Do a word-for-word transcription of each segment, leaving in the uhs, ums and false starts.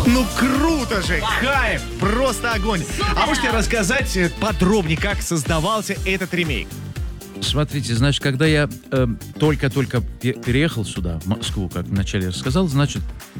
Ну круто же, кайф, просто огонь. А можете рассказать подробнее, как создавался этот ремейк? Смотрите, значит, когда я э, только-только переехал сюда, в Москву, как вначале рассказал, значит,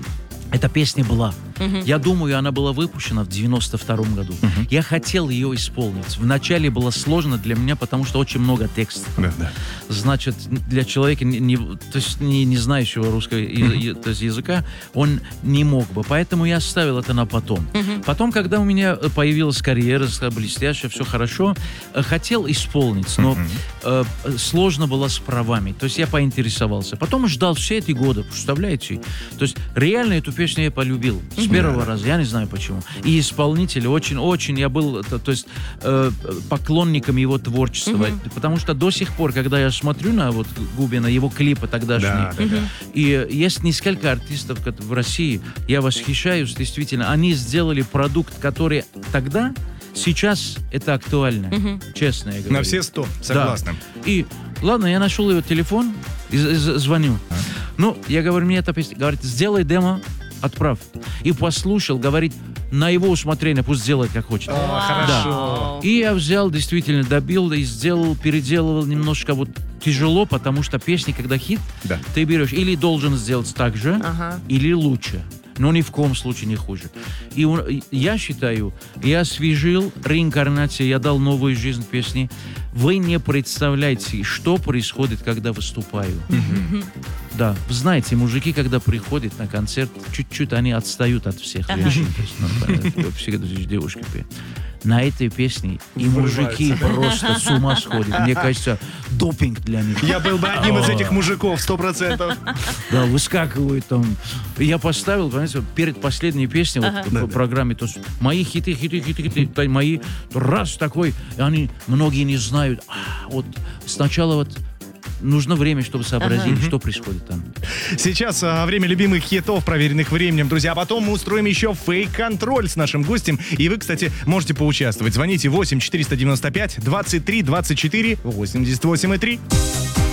эта песня была. Uh-huh. Я думаю, она была выпущена в девяносто втором году. Uh-huh. Я хотел ее исполнить. Вначале было сложно для меня, потому что очень много текстов. Uh-huh. Значит, для человека, не, не, то есть не, не знающего русского uh-huh. то есть языка, он не мог бы. Поэтому я оставил это на потом. Uh-huh. Потом, когда у меня появилась карьера блестящая, все хорошо, хотел исполнить, но uh-huh. э, сложно было с правами. То есть я поинтересовался. Потом ждал все эти годы, представляете? То есть реально эту песню я полюбил. С первого да. раза. Я не знаю почему. И исполнитель очень-очень... Я был, то, то есть, э, поклонником его творчества. Mm-hmm. Потому что до сих пор, когда я смотрю на вот Губина, его клипы тогдашние, да, да, да. и есть несколько артистов в России, я восхищаюсь, действительно. Они сделали продукт, который тогда... Сейчас это актуально. Mm-hmm. Честно я говорю. На все сто. Согласна. Да. И ладно, я нашел его телефон и звоню. А? Ну, я говорю, мне эта песня... Говорит, сделай демо, отправь. И послушал, говорит, на его усмотрение, пусть сделает как хочет. О, хорошо. Да. И я взял, действительно, добил и сделал, переделывал немножко вот тяжело, потому что песни, когда хит, да. ты берешь или должен сделать так же, ага. или лучше. Но ни в коем случае не хуже. И он, я считаю, я освежил реинкарнацию, я дал новую жизнь песне. Вы не представляете, что происходит, когда выступаю. Mm-hmm. Да, вы знаете, мужики, когда приходят на концерт, чуть-чуть они отстают от всех вещей. Всегда девушки пеют. На этой песне и мужики просто с ума сходят. Мне кажется, допинг для них. Я был бы одним из этих мужиков, сто процентов. Да, выскакивают там. Я поставил, понимаете, перед последней песней ага. вот, да, в программе, то мои хиты, хиты, хиты, хиты, мои, раз такой, и они, многие не знают. А, вот сначала вот нужно время, чтобы сообразить, ага. что происходит там. Сейчас а, время любимых хитов, проверенных временем, друзья. А потом мы устроим еще фейк-контроль с нашим гостем. И вы, кстати, можете поучаствовать. Звоните восемь четыреста девяносто пять двадцать три двадцать четыре восемьдесят восемь и три.